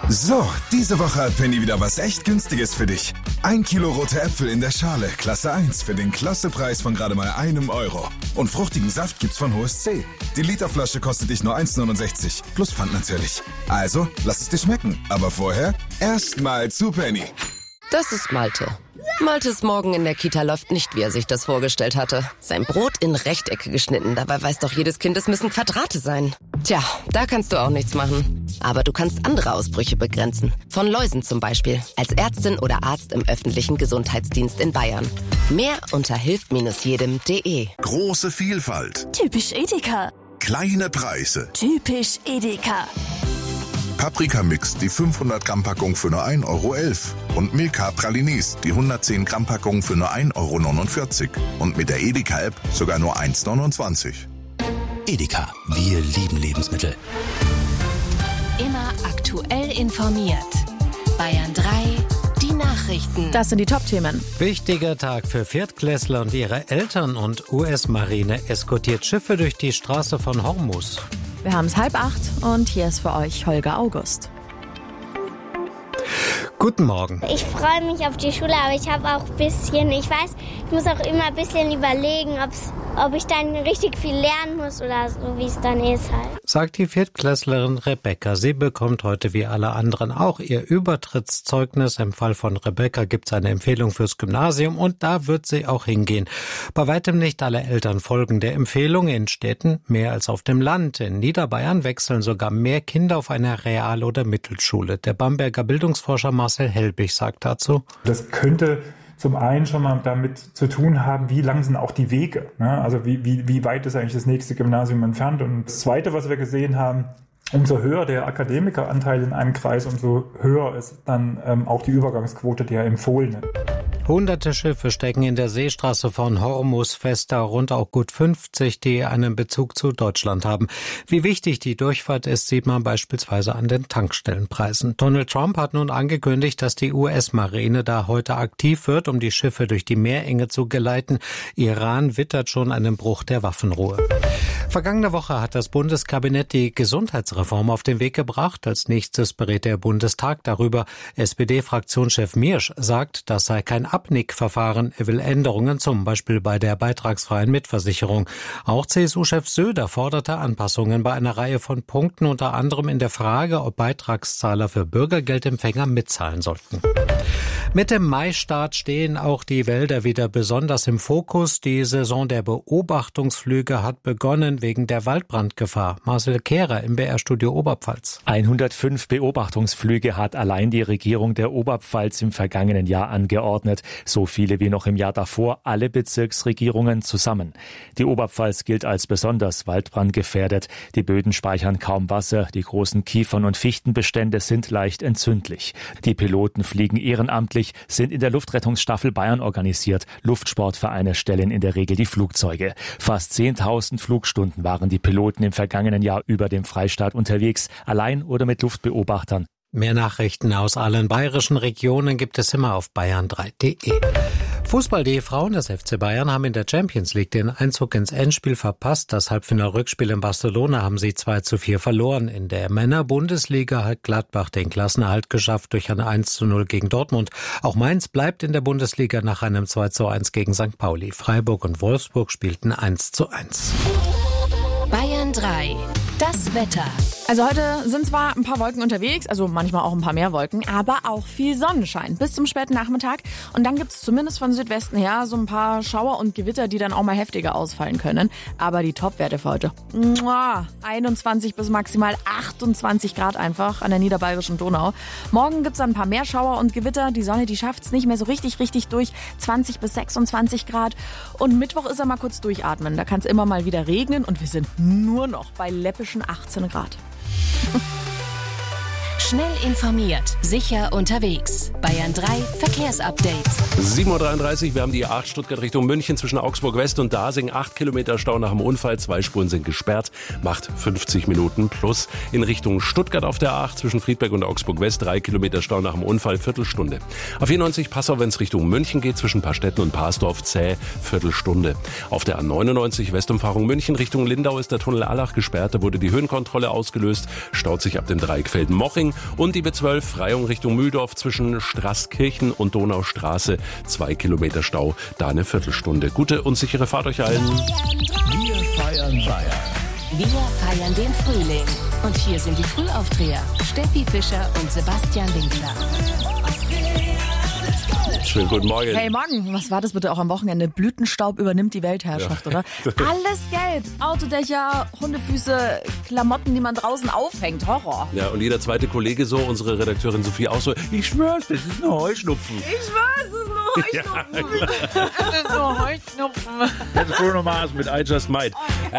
So, diese Woche hat Penny wieder was echt Günstiges für dich. 1 Kilo rote Äpfel in der Schale, Klasse 1, für den Klassepreis von gerade mal €1. Und fruchtigen Saft gibt's von Hohes C. Die Literflasche kostet dich nur 1,69, plus Pfand natürlich. Also, lass es dir schmecken. Aber vorher erstmal zu Penny. Das ist Malte. Maltes Morgen in der Kita läuft nicht, wie er sich das vorgestellt hatte. Sein Brot in Rechtecke geschnitten, dabei weiß doch jedes Kind, es müssen Quadrate sein. Tja, da kannst du auch nichts machen. Aber du kannst andere Ausbrüche begrenzen. Von Läusen zum Beispiel. Als Ärztin oder Arzt im öffentlichen Gesundheitsdienst in Bayern. Mehr unter hilft-jedem.de. Große Vielfalt. Typisch Edeka. Kleine Preise. Typisch Edeka. Paprika-Mix, die 500-Gramm-Packung für nur €1,11. Und Milka Pralines, die 110-Gramm-Packung für nur €1,49. Und mit der Edeka-App sogar nur €1,29. Edeka, wir lieben Lebensmittel. Immer aktuell informiert. Bayern 3, die Nachrichten. Das sind die Top-Themen. Wichtiger Tag für Viertklässler und ihre Eltern, und US-Marine eskortiert Schiffe durch die Straße von Hormuz. Wir haben es 7:30 und hier ist für euch Holger August. Guten Morgen. Ich freue mich auf die Schule, aber ich habe auch ein bisschen, ich muss auch immer ein bisschen überlegen, ob ich dann richtig viel lernen muss oder so, wie es dann ist halt. Sagt die Viertklässlerin Rebecca. Sie bekommt heute wie alle anderen auch ihr Übertrittszeugnis. Im Fall von Rebecca gibt es eine Empfehlung fürs Gymnasium und da wird sie auch hingehen. Bei weitem nicht alle Eltern folgen der Empfehlung. In Städten mehr als auf dem Land. In Niederbayern wechseln sogar mehr Kinder auf eine Real- oder Mittelschule. Der Bamberger Bildungsforscher Marcel Helbig sagt dazu: Das könnte zum einen schon mal damit zu tun haben, wie lang sind auch die Wege. Ne? Also wie weit ist eigentlich das nächste Gymnasium entfernt? Und das Zweite, was wir gesehen haben, umso höher der Akademikeranteil in einem Kreis, umso höher ist dann auch die Übergangsquote der empfohlenen. Hunderte Schiffe stecken in der Seestraße von Hormuz fest, darunter auch gut 50, die einen Bezug zu Deutschland haben. Wie wichtig die Durchfahrt ist, sieht man beispielsweise an den Tankstellenpreisen. Donald Trump hat nun angekündigt, dass die US-Marine da heute aktiv wird, um die Schiffe durch die Meerenge zu geleiten. Iran wittert schon einen Bruch der Waffenruhe. Vergangene Woche hat das Bundeskabinett die Gesundheitsreform auf den Weg gebracht. Als nächstes berät der Bundestag darüber. SPD-Fraktionschef Miersch sagt, das sei kein Abnickverfahren. Er will Änderungen, zum Beispiel bei der beitragsfreien Mitversicherung. Auch CSU-Chef Söder forderte Anpassungen bei einer Reihe von Punkten, unter anderem in der Frage, ob Beitragszahler für Bürgergeldempfänger mitzahlen sollten. Mit dem Maistart stehen auch die Wälder wieder besonders im Fokus. Die Saison der Beobachtungsflüge hat begonnen wegen der Waldbrandgefahr. Marcel Kehrer im BR-Studio Oberpfalz. 105 Beobachtungsflüge hat allein die Regierung der Oberpfalz im vergangenen Jahr angeordnet. So viele wie noch im Jahr davor, alle Bezirksregierungen zusammen. Die Oberpfalz gilt als besonders waldbrandgefährdet. Die Böden speichern kaum Wasser, die großen Kiefern- und Fichtenbestände sind leicht entzündlich. Die Piloten fliegen ehrenamtlich, sind in der Luftrettungsstaffel Bayern organisiert. Luftsportvereine stellen in der Regel die Flugzeuge. Fast 10.000 Flugstunden waren die Piloten im vergangenen Jahr über dem Freistaat unterwegs, allein oder mit Luftbeobachtern. Mehr Nachrichten aus allen bayerischen Regionen gibt es immer auf bayern3.de. Fußball, die Frauen des FC Bayern haben in der Champions League den Einzug ins Endspiel verpasst. Das Halbfinal-Rückspiel in Barcelona haben sie 2:4 verloren. In der Männer-Bundesliga hat Gladbach den Klassenerhalt geschafft durch ein 1:0 gegen Dortmund. Auch Mainz bleibt in der Bundesliga nach einem 2:1 gegen St. Pauli. Freiburg und Wolfsburg spielten 1:1. Bayern 3, das Wetter. Also heute sind zwar ein paar Wolken unterwegs, also manchmal auch ein paar mehr Wolken, aber auch viel Sonnenschein bis zum späten Nachmittag. Und dann gibt es zumindest von Südwesten her so ein paar Schauer und Gewitter, die dann auch mal heftiger ausfallen können. Aber die Topwerte für heute: 21 bis maximal 28 Grad einfach an der niederbayerischen Donau. Morgen gibt es dann ein paar mehr Schauer und Gewitter. Die Sonne, die schafft es nicht mehr so richtig durch. 20 bis 26 Grad. Und Mittwoch ist er mal kurz durchatmen. Da kann es immer mal wieder regnen und wir sind nur noch bei läppischen 18 Grad. Schnell informiert, sicher unterwegs. Bayern 3 Verkehrsupdate. 7:33 Uhr, wir haben die A8 Stuttgart Richtung München zwischen Augsburg West und Dasing. 8 Kilometer Stau nach dem Unfall, 2 Spuren sind gesperrt, macht 50 Minuten plus. In Richtung Stuttgart auf der A8 zwischen Friedberg und Augsburg West, 3 Kilometer Stau nach dem Unfall, Viertelstunde. A94 Passau, wenn es Richtung München geht, zwischen Paarstetten und Parsdorf, zäh, Viertelstunde. Auf der A99 Westumfahrung München Richtung Lindau ist der Tunnel Allach gesperrt, da wurde die Höhenkontrolle ausgelöst, staut sich ab dem Dreieck Felden-Moching. Und die B12 Freyung Richtung Mühldorf zwischen Straßkirchen und Donaustraße. 2 Kilometer Stau, da eine Viertelstunde. Gute und sichere Fahrt euch allen. Wir feiern Bayern. Wir feiern den Frühling. Und hier sind die Frühaufdreher. Steffi Fischer und Sebastian Winkler. Schönen guten Morgen. Hey, morgen. Was war das bitte auch am Wochenende? Blütenstaub übernimmt die Weltherrschaft, oder? Alles gelb. Autodächer, Hundefüße, Klamotten, die man draußen aufhängt. Horror. Ja, und jeder zweite Kollege so, unsere Redakteurin Sophie auch so, ich schwör's, das ist ein Heuschnupfen. Ich weiß, es ist nur Heuschnupfen. Ja, es ist nur Heuschnupfen. Das ist Bruno Mars mit I Just Might.